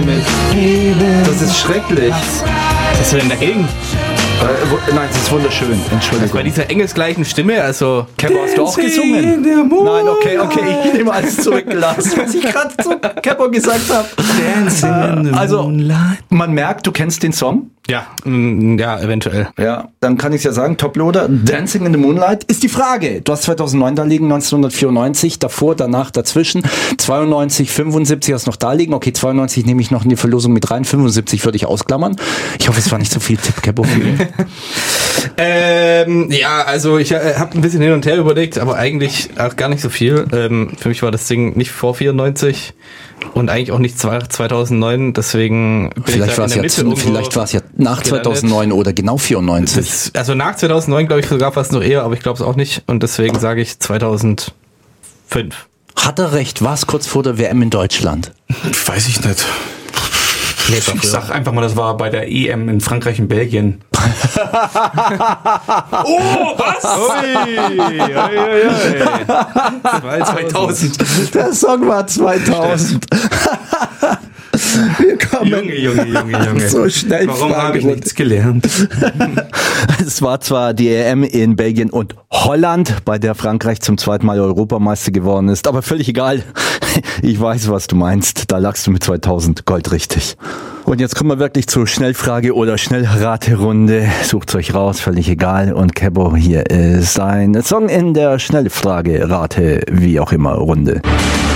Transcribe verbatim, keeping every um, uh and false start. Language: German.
mit. Das ist schrecklich. Was hast du denn dagegen? Äh, wo, nein, das ist wunderschön. Entschuldigung. Bei dieser engelsgleichen Stimme, also... Keppo, hast du auch gesungen? Nein, okay, okay, ich nehme alles zurückgelassen, was ich gerade zu Keppo gesagt habe. Dancing in the also, Moonlight. Man merkt, du kennst den Song? Ja, mm, ja, eventuell. Ja, dann kann ich ja sagen, Toploader, Dancing in the Moonlight ist die Frage. Du hast zweitausendneun da liegen, neunzehnhundertvierundneunzig, davor, danach, dazwischen. zweiundneunzig, fünfundsiebzig hast noch da liegen. Okay, zweiundneunzig nehme ich noch in die Verlosung mit rein, fünfundsiebzig würde ich ausklammern. Ich hoffe, es war nicht so viel Tipp, Keppo. ähm, ja, also ich äh, habe ein bisschen hin und her überlegt, aber eigentlich auch gar nicht so viel. Ähm, für mich war das Ding nicht vor vierundneunzig und eigentlich auch nicht zweitausendneun, deswegen bin vielleicht ich da in der ja Mitte zu, Vielleicht war es ja nach gelandet. zweitausendneun oder genau vierundneunzig. Das, also nach zweitausendneun glaube ich sogar fast noch eher, aber ich glaube es auch nicht und deswegen sage ich zweitausendfünf. Hat er recht, war es kurz vor der W M in Deutschland? Weiß ich nicht. Nee, ich sag einfach mal, das war bei der E M in Frankreich und Belgien. Oh, was? Ui, ui, ui, ui. zweitausend. Der Song war zweitausend. Wir kommen Junge, Junge, Junge, Junge. So schnell. Warum habe ich nichts gelernt? Es war zwar die E M in Belgien und Holland, bei der Frankreich zum zweiten Mal Europameister geworden ist, aber völlig egal. Ich weiß, was du meinst. Da lagst du mit zweitausend goldrichtig. Und jetzt kommen wir wirklich zur Schnellfrage oder Schnellraterunde. Sucht euch raus, völlig egal. Und Keppo, hier ist ein Song in der Schnellfrage, Rate, wie auch immer, Runde.